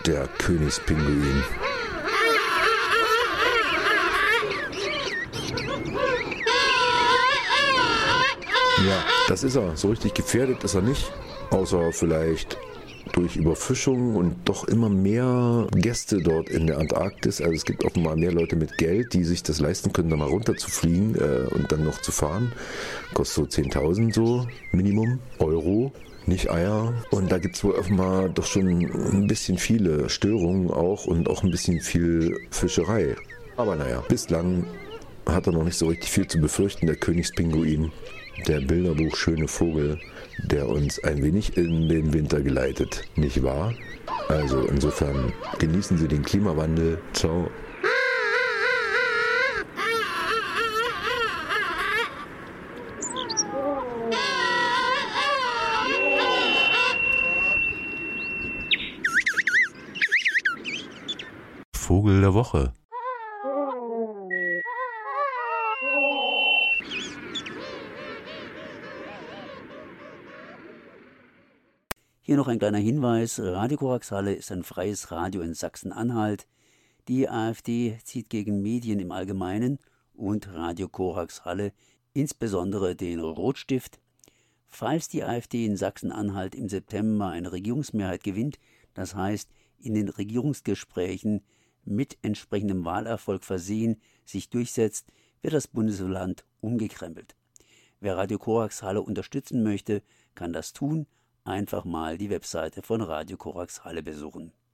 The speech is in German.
der Königspinguin. Ja, das ist er. So richtig gefährdet ist er nicht. Außer vielleicht durch Überfischung und doch immer mehr Gäste dort in der Antarktis. Also es gibt offenbar mehr Leute mit Geld, die sich das leisten können, da mal runter zu fliegen und dann noch zu fahren. Kostet so 10.000 so Minimum Euro, nicht Eier. Und da gibt es wohl offenbar doch schon ein bisschen viele Störungen auch und auch ein bisschen viel Fischerei. Aber naja, bislang hat er noch nicht so richtig viel zu befürchten, der Königspinguin. Der Bilderbuch schöne Vogel, der uns ein wenig in den Winter geleitet, nicht wahr? Also insofern genießen Sie den Klimawandel. Ciao. Vogel der Woche. Hier noch ein kleiner Hinweis. Radio Korax Halle ist ein freies Radio in Sachsen-Anhalt. Die AfD zieht gegen Medien im Allgemeinen und Radio Korax Halle insbesondere den Rotstift. Falls die AfD in Sachsen-Anhalt im September eine Regierungsmehrheit gewinnt, das heißt in den Regierungsgesprächen mit entsprechendem Wahlerfolg versehen sich durchsetzt, wird das Bundesland umgekrempelt. Wer Radio Korax Halle unterstützen möchte, kann das tun. Einfach mal die Webseite von Radio Korax Halle besuchen.